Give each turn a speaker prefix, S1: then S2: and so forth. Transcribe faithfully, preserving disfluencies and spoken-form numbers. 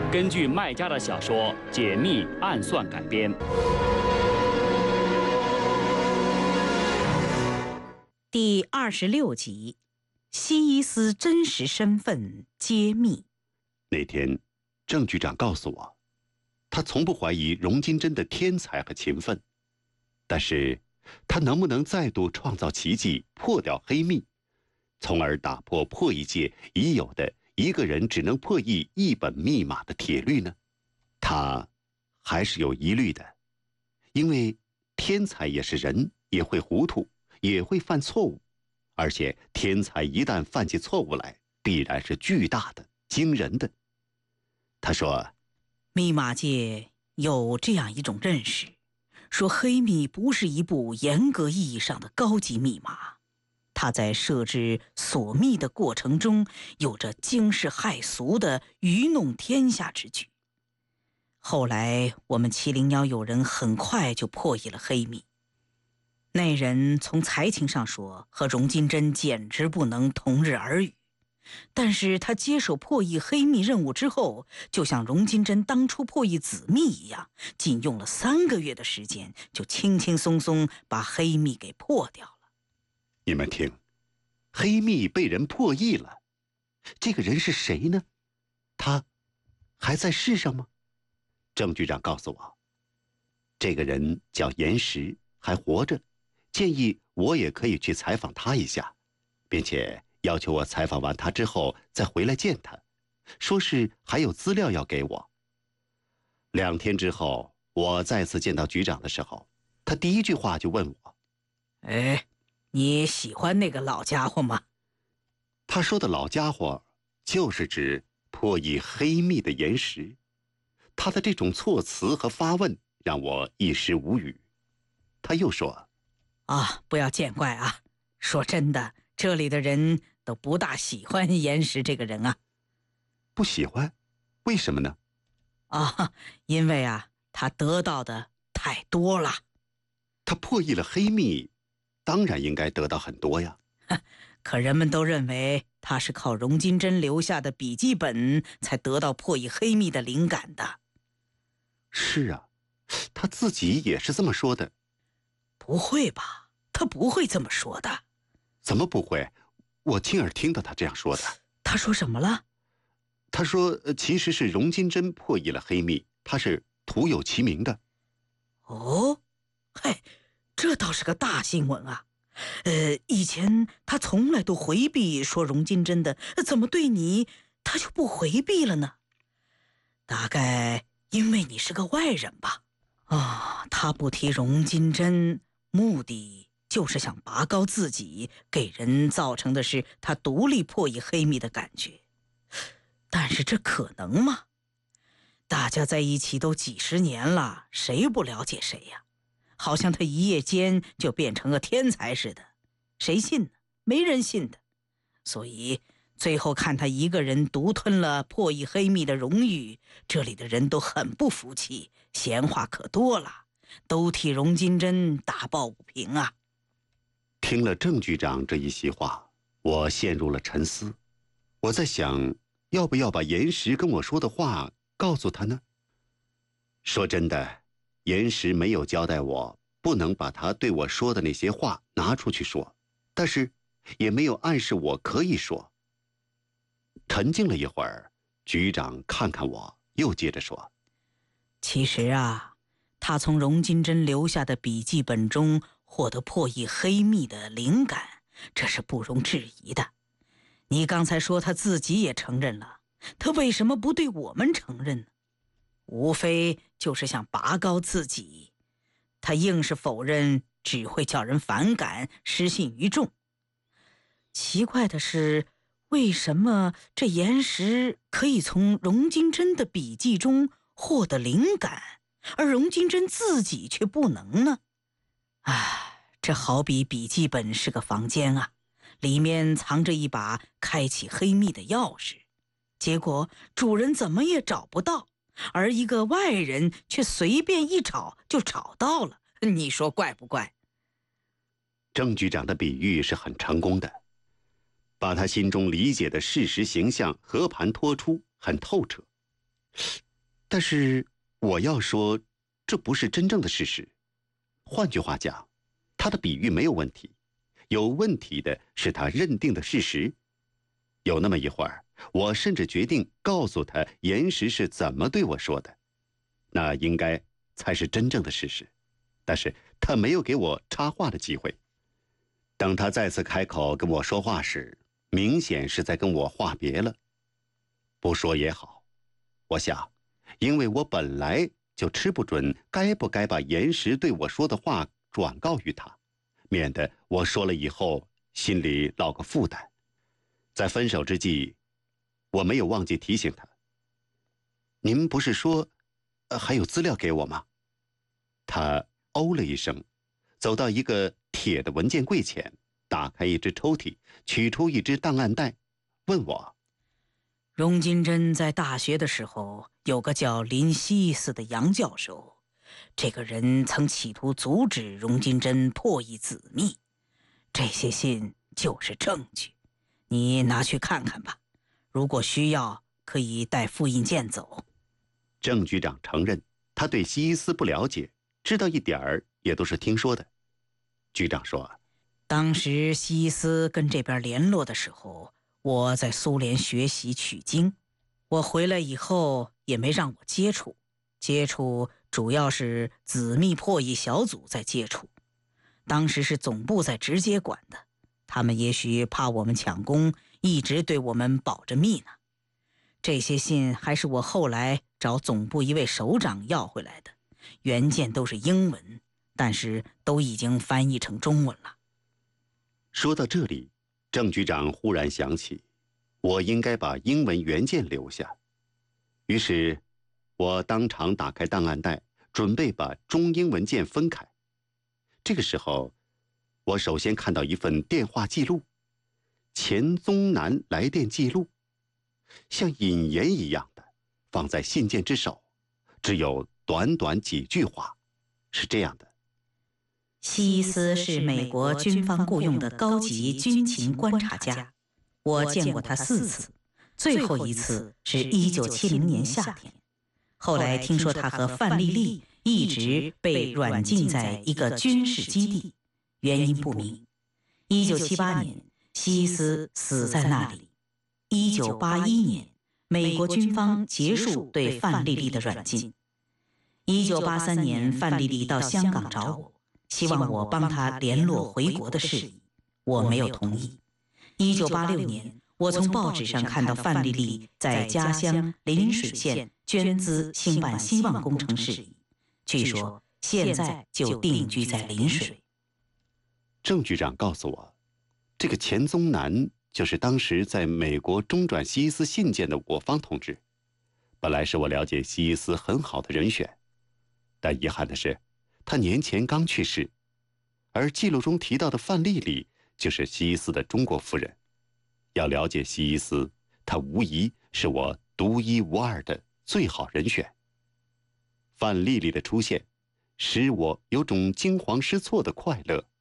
S1: 根据麦家的小说《解密暗算》改编。
S2: 第二十六集，西伊斯真实身份揭秘。
S3: 那天，郑局长告诉我，他从不怀疑荣金珍的天才和勤奋，但是，他能不能再度创造奇迹，破掉黑密，从而打破破译界已有的一个人只能破译一本密码的铁律呢？他还是有疑虑的，因为天才也是人，也会糊涂，也会犯错误，而且天才一旦犯起错误来，必然是巨大的、惊人的。他说，
S2: 密码界有这样一种认识，说黑密不是一部严格意义上的高级密码，它在设置锁密的过程中有着惊世骇俗的愚弄天下之举。后来我们麒麟鸟友人很快就破译了黑密，那人从才情上说和荣金珍简直不能同日而语，但是他接手破译黑密任务之后，就像荣金珍当初破译紫密一样，仅用了三个月的时间，就轻轻松松把黑密给破掉了。
S3: 你们听，黑密被人破译了，这个人是谁呢？他还在世上吗？郑局长告诉我，这个人叫严石，还活着，建议我也可以去采访他一下，并且要求我采访完他之后再回来见他，说是还有资料要给我。两天之后，我再次见到局长的时候，他第一句话就问我：
S2: 哎，你喜欢那个老家伙吗？
S3: 他说的老家伙就是指破译黑密的严石。他的这种措辞和发问让我一时无语。他又说：
S2: 啊，不要见怪啊，说真的，这里的人都不大喜欢严石这个人啊。
S3: 不喜欢？为什么呢？
S2: 啊，因为啊，他得到的太多了。
S3: 他破译了黑密，当然应该得到很多呀。
S2: 可人们都认为他是靠荣金珍留下的笔记本才得到破译黑密的灵感的。
S3: 是啊，他自己也是这么说的。
S2: 不会吧，他不会这么说的。
S3: 怎么不会？我亲耳听到他这样说的。
S2: 他说什么了？
S3: 他说其实是荣金珍破译了黑密，他是徒有其名的。
S2: 哦，嘿，这倒是个大新闻啊。呃，以前他从来都回避说荣金珍的，怎么对你他就不回避了呢？大概因为你是个外人吧。啊、哦，他不提荣金珍，目的就是想拔高自己，给人造成的是他独立破译黑密的感觉。但是这可能吗？大家在一起都几十年了，谁不了解谁呀？好像他一夜间就变成个天才似的，谁信呢？没人信的。所以最后看他一个人独吞了破译黑密的荣誉，这里的人都很不服气，闲话可多了，都替荣金珍打抱不平啊。
S3: 听了郑局长这一席话，我陷入了沉思。我在想，要不要把严石跟我说的话告诉他呢？说真的，严石没有交代我不能把他对我说的那些话拿出去说，但是也没有暗示我可以说。沉静了一会儿，局长看看我，又接着说：
S2: 其实啊，他从荣金珍留下的笔记本中获得破译黑密的灵感，这是不容置疑的。你刚才说他自己也承认了，他为什么不对我们承认呢？无非就是想拔高自己，他硬是否认，只会叫人反感，失信于众。奇怪的是，为什么这严石可以从荣金珍的笔记中获得灵感，而荣金珍自己却不能呢？唉，这好比笔记本是个房间啊，里面藏着一把开启黑密的钥匙，结果主人怎么也找不到，而一个外人却随便一找就找到了，你说怪不怪？
S3: 郑局长的比喻是很成功的，把他心中理解的事实形象和盘托出，很透彻。 但是我要说，这不是真正的事实。换句话讲，他的比喻没有问题，有问题的是他认定的事实。有那么一会儿，我甚至决定告诉他岩石是怎么对我说的，那应该才是真正的事实。但是他没有给我插话的机会。等他再次开口跟我说话时，明显是在跟我话别了。不说也好，我想，因为我本来就吃不准该不该把岩石对我说的话转告于他，免得我说了以后心里落个负担。在分手之际，我没有忘记提醒他：“您不是说，呃，还有资料给我吗？”他哦了一声，走到一个铁的文件柜前，打开一只抽屉，取出一只档案袋，问我：“
S2: 荣金珍在大学的时候，有个叫林希斯的杨教授，这个人曾企图阻止荣金珍破译子密，这些信就是证据，你拿去看看吧。如果需要，可以带复印件走。”
S3: 郑局长承认，他对西伊斯不了解，知道一点儿也都是听说的。局长说：“
S2: 当时西伊斯跟这边联络的时候，我在苏联学习取经，我回来以后也没让我接触，接触主要是子密破译小组在接触，当时是总部在直接管的，他们也许怕我们抢功，一直对我们保着密呢。这些信还是我后来找总部一位首长要回来的，原件都是英文，但是都已经翻译成中文了。”
S3: 说到这里，郑局长忽然想起，我应该把英文原件留下。于是，我当场打开档案袋，准备把中英文件分开。这个时候，我首先看到一份电话记录，钱宗南来电记录，像引言一样的放在信件之首，只有短短几句话，是这样的：
S2: 西伊斯是美国军方雇佣的高级军情观察家，我见过他四次，最后一次是一九七零年夏天。后来听说他和范丽丽一直被软禁在一个军事基地，原因不明。一九七八年，西伊斯死在那里。一九八一年，美国军方结束对范丽丽的软禁。一九八三年，范丽丽到香港找我，希望我帮她联络回国的事宜，我没有同意。一九八六年，我从报纸上看到范丽丽在家乡邻水县捐资兴办希望工程事宜，据说现在就定居在邻水。
S3: 郑局长告诉我，这个钱宗南就是当时在美国中转西伊斯信件的我方同志，本来是我了解西伊斯很好的人选，但遗憾的是，他年前刚去世，而记录中提到的范丽丽就是西伊斯的中国夫人。要了解西伊斯，他无疑是我独一无二的最好人选。范丽丽的出现，使我有种惊慌失措的快乐。